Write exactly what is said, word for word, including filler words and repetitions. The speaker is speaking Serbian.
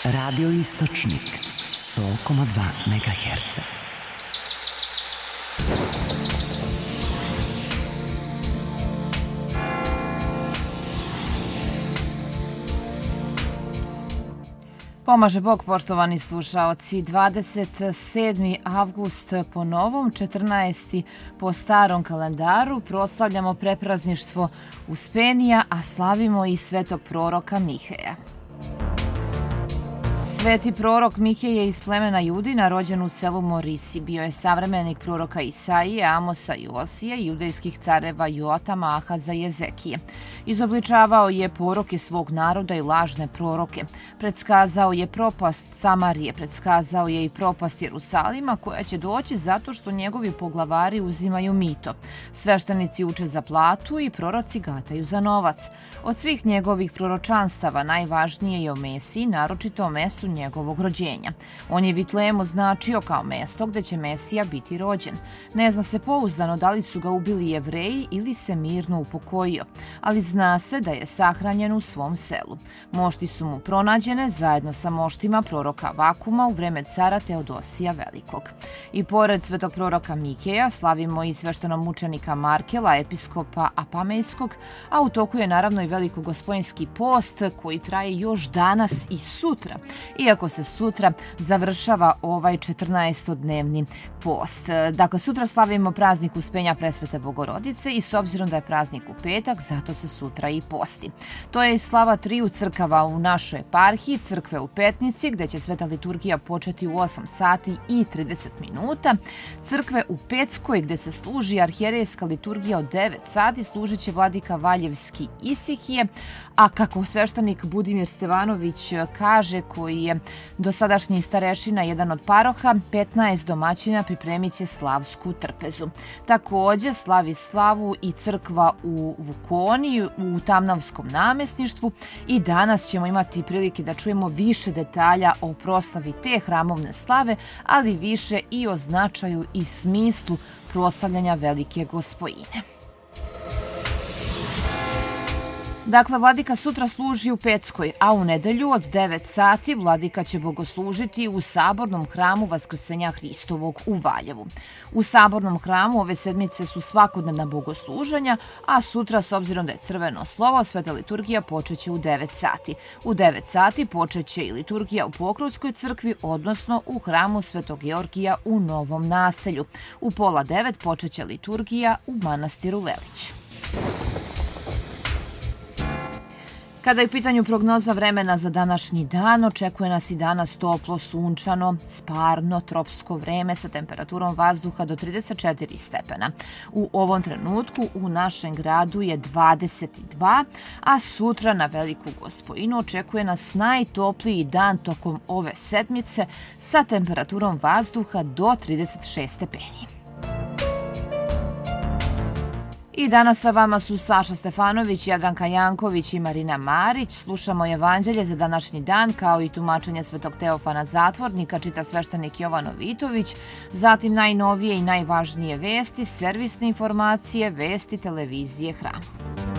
Radio Istočnik sto zarez dva megaherca. Pomaže Bog, poštovani slušaoci, dvadeset sedmi avgust po novom, četrnaesti po starom kalendaru, proslavljamo preprazništvo Uspenija, a slavimo i svetog proroka Miheja. Sveti prorok Mihej je iz plemena Judina, rođen u selu Morisi. Bio je savremenik proroka Isaije, Amosa i Osije i judejskih careva Jotama, Ahaza i Ezekije. Izobličavao je poroke svog naroda i lažne proroke. Predskazao je propast Samarije, predskazao je i propast Jerusalima koja će doći zato što njegovi poglavari uzimaju mito. Sveštenici uče za platu i proroci gataju za novac. Od svih njegovih proročanstava najvažnije je o Mesiji, naročito o mestu njegovog rođenja. On je Vitlemu značio kao mesto gde će Mesija biti rođen. Ne zna se pouzdano da li su ga ubili Jevreji ili se mirno upokojio, ali zna se da je sahranjen u svom selu. Mošti su mu pronađene zajedno sa moštima proroka Vakuma u vreme cara Teodosija Velikog. I pored svetog proroka Miheja slavimo i sveštenomučenika Markela, episkopa Apamejskog, a u toku je naravno i velikogospojinski post koji traje još danas i sutra, iako se sutra završava ovaj četrnaestodnevni post. Dakle, sutra slavimo praznik Uspenja Presvete Bogorodice i s obzirom da je praznik u petak, zato se sutra i posti. To je i slava triju crkava u našoj eparhiji, crkve u Petnici, gde će sveta liturgija početi u osam sati i trideset minuta, crkve u Peckoj, gde se služi arhijerejska liturgija od devet sati, služit će vladika Valjevski Isihije, a kako sveštenik Budimir Stevanović kaže, koji je dosadašnji starešina, jedan od paroha, petnaest domaćina pripremit će slavsku trpezu. Također slavi slavu i crkva u Vukoni, u Tamnavskom namesništvu, i danas ćemo imati prilike da čujemo više detalja o proslavi te hramovne slave, ali više i o značaju i smislu proslavljanja Velike Gospojine. Dakle, vladika sutra služi u Peckoj, a u nedelju od devet sati vladika će bogoslužiti u Sabornom hramu Vaskrsenja Hristovog u Valjevu. U Sabornom hramu ove sedmice su svakodnevna bogosluženja, a sutra, s obzirom da je crveno slovo, sveta liturgija počeće u devet sati. U devet sati počeće i liturgija u Pokrovskoj crkvi, odnosno u hramu Svetog Georgija u Novom naselju. U pola devet počeće liturgija u manastiru Lelić. Kada je u pitanju prognoza vremena za današnji dan, očekuje nas i danas toplo, sunčano, sparno, tropsko vreme sa temperaturom vazduha do trideset četiri stepena. U ovom trenutku u našem gradu je dvadeset dva, a sutra na Veliku Gospojinu očekuje nas najtopliji dan tokom ove sedmice sa temperaturom vazduha do trideset šest stepeni. I danas sa vama su Saša Stefanović, Jadranka Janković i Marina Marić. Slušamo evanđelje za današnji dan, kao i tumačenje svetog Teofana Zatvornika, čita sveštenik Jovan Ovitović, zatim najnovije i najvažnije vesti, servisne informacije, vesti televizije Hram.